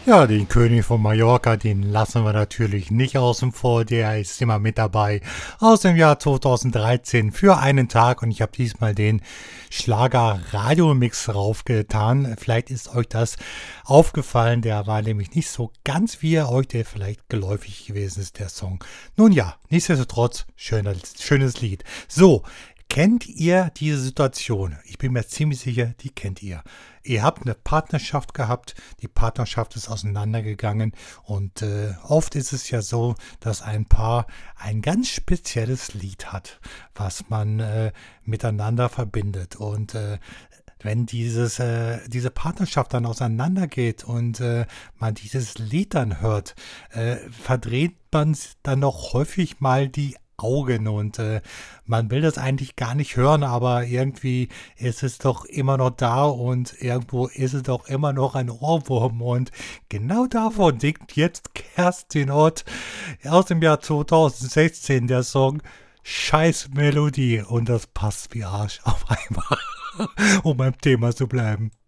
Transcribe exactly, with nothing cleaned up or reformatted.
Ja, den König von Mallorca, den lassen wir natürlich nicht außen vor, der ist immer mit dabei. Aus dem Jahr zweitausenddreizehn für einen Tag und ich habe diesmal den Schlager-Radio-Mix raufgetan. Vielleicht ist euch das aufgefallen, der war nämlich nicht so ganz wie er euch der vielleicht geläufig gewesen ist, der Song. Nun ja, nichtsdestotrotz, schöner, schönes Lied. So, kennt ihr diese Situation? Ich bin mir ziemlich sicher, die kennt ihr. Ihr habt eine Partnerschaft gehabt, die Partnerschaft ist auseinandergegangen und äh, oft ist es ja so, dass ein Paar ein ganz spezielles Lied hat, was man äh, miteinander verbindet. Und äh, wenn dieses, äh, diese Partnerschaft dann auseinandergeht und äh, man dieses Lied dann hört, äh, verdreht man dann noch häufig mal die Augen und äh, man will das eigentlich gar nicht hören, aber irgendwie ist es doch immer noch da und irgendwo ist es doch immer noch ein Ohrwurm und genau davon singt jetzt Kerstin Ott aus dem Jahr zweitausendsechzehn der Song Scheiß Melodie und das passt wie Arsch auf einmal, um beim Thema zu bleiben.